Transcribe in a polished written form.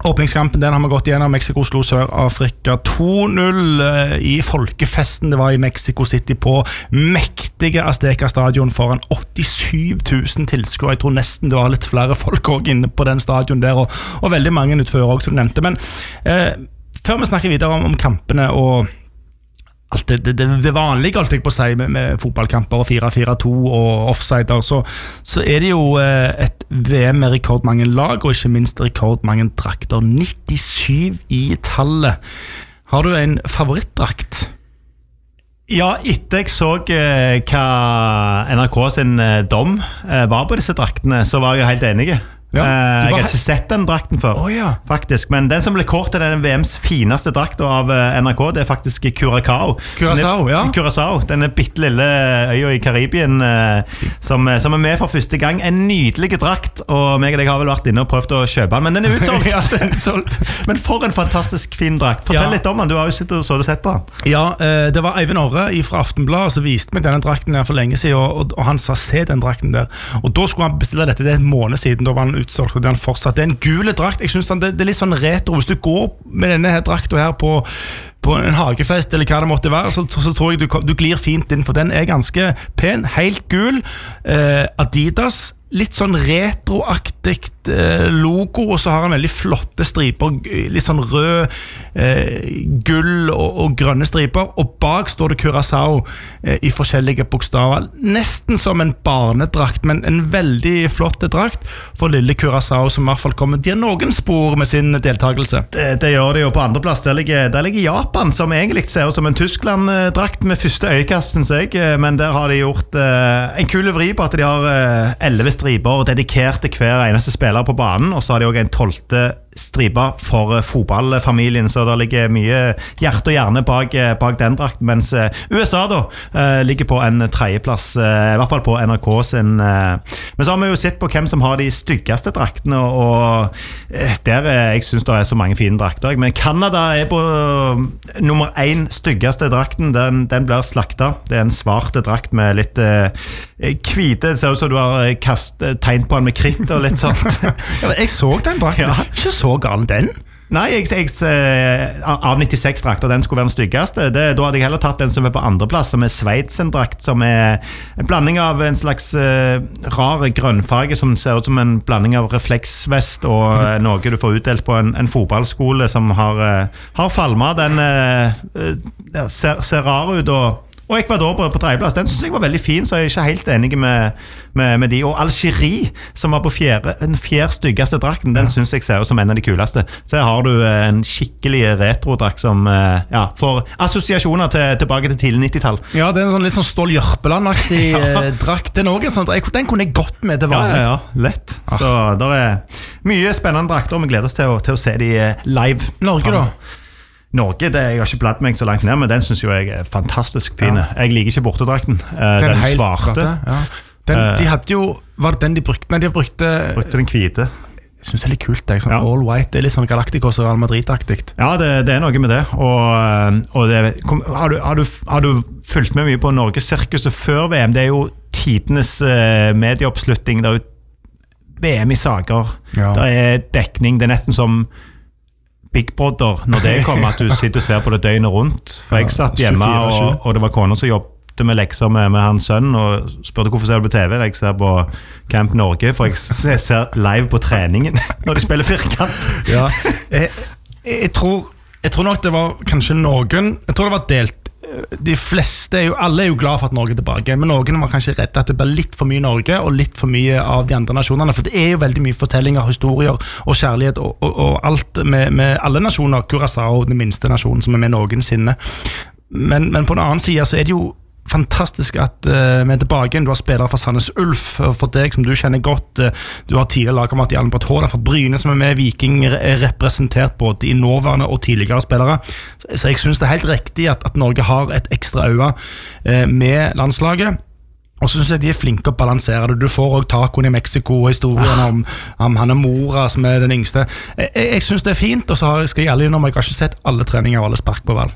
Åpningskampen, den har vi gått igjennom. Mexico slo Sør-Afrika 2-0 i folkefesten. Det var i Mexico City på mektige Azteca stadion foran 87 000 tilskuere. Jeg tror nesten det var litt flere folk også inne på den stadion der, og veldig mange utfører også, som du nevnte. Men før vi snakker videre om kampene og alt det vanlige, alt jeg på å si, med fotballkamper og 4-4-2 og offsider, så det jo et VM med rekordmange lag, og ikke minst rekordmange drakter. 97 i tallet. Har du en favorittdrakt? Ja, etter jeg så hva NRK sin dom var på disse draktene, så var jeg helt enig. Jeg har ikke sett den drakten før, faktisk. Men den som ble kåret til den VMs fineste drakt av NRK, det faktisk Curaçao. Curaçao, denne bittelille øya i Karibien som med for første gang. En nydelig drakt, og meg og deg har vel vært inne og prøvd å kjøpe den, men den utsolgt. Ja, den utsolgt. Men for en fantastisk fin drakt. Fortell litt om den, du har jo sett på den. Ja, det var Eivind Orre fra Aftenbladet som viste meg denne drakten der for lenge siden, og han sa, se den drakten der. Og da skulle han bestille dette, det en måned siden, da var han utsolgt, og den fortsatt. Det en gule drakt. Jeg synes det litt sånn retro. Hvis du går med denne her drakten her på en hagefest, eller hva det måtte være, så tror jeg du glir fint inn, for den ganske pen, helt gul. Adidas, litt sånn retroaktig logo, og så har han veldig flotte striper, litt sånn rød, gull og grønne striper, og bak står det Curaçao i forskjellige bokstaver, nesten som en barnedrakt, men en veldig flott drakt for lille Curaçao, som i hvert fall kommer til noen spor med sin deltakelse. Det gjør det jo på andreplass. Der ligger Japan, som egentlig ser ut som en Tyskland-drakt med første øyekast, synes jeg, men der har de gjort en kul vri på at de har 11 striper dedikerte hver eneste spiller på banen, og så har de også en 12. stripa for fotballfamilien, så det ligger mye hjerte og hjerne bak den drakten, mens USA da ligger på en 3. plass, i hvert fall på NRK sin. Men så har vi jo sett på hvem som har de styggeste draktene, og der jeg synes det så mange fine drakter, men Canada på nummer 1 styggeste drakten, den blir slaktet. Det en svarte drakt med litt hvite, det ser ut som du har tegn på den med kritt og litt sånt. Jeg så den drakten, ikke så galen den. Nei, av 96 drakter, den skulle være den styggeste. Da hadde jeg heller tatt den som på andreplass, som Sveits en drakt, som en blanding av en slags rar grønnfarge, som ser ut som en blanding av refleksvest og noe du får utdelt på en fotballskole som har falmet. Den ser rar ut, og Ecuador på 3. plass, den synes jeg var veldig fin, så jeg ikke helt enig med de. Og Algerie, som var på den 4. styggeste drakten, den synes jeg ser ut som en av de kuleste. Så her har du en skikkelig retrodrakt som får assosiasjoner tilbake til tidlig 90-tall. Ja, det en litt sånn Stål Jørpeland-aktig drakt. Den kunne jeg gått med til vanlig. Ja, lett. Så der mye spennende drakter, og vi gleder oss til å se de live. Norge da? Norge, jeg har ikke bladd meg så langt ned, men den synes jo jeg fantastisk fin. Jeg liker ikke bortedrakten. Den svarte. De hadde jo, var det den de brukte? Nei, de brukte den hvite. Jeg synes det litt kult, sånn all white, det litt sånn Galacticos og Real Madrid-aktig. Ja, det noe med det. Og har du fulgt med mye på Norgesirkuset før VM? Det jo tidenes medieoppslutning, det jo VM i saker, det dekning, det nesten som Big Brother, når det kommer at du sitter og ser på det døgnet rundt. For jeg satt hjemme, og det var kona som jobbet med lekser med hans sønn, og spurte hvorfor ser du på TV? Jeg ser på Camp Norge, for jeg ser live på treningen når de spiller firkant. Ja, jeg tror nok det var kanskje noen, jeg tror det var delt. De fleste alle jo glad for at Norge tilbake, men noen var kanskje redde at det blir litt for mye Norge og litt for mye av de andre nasjonene, for det jo veldig mye fortellinger, historier og kjærlighet og alt med alle nasjoner. Curaçao, den minste nasjonen som med noensinne, men på den annen side så det jo fantastisk at vi tilbake igjen. Du har spillere fra Sandnes Ulf, for deg som du kjenner godt. Du har tidligere lagkamerat i Albert Haaland fra Bryne, som med Viking representert både i nåværende og tidligere spillere. Så jeg synes det helt riktig at Norge har et ekstra øye med landslaget. Og så synes jeg de flinke å balansere det. Du får også tacoen i Mexico og historien om han Mora som den yngste. Jeg synes det fint, og så skal jeg ærlig innom, jeg har ikke sett alle treninger og alle spark på vel.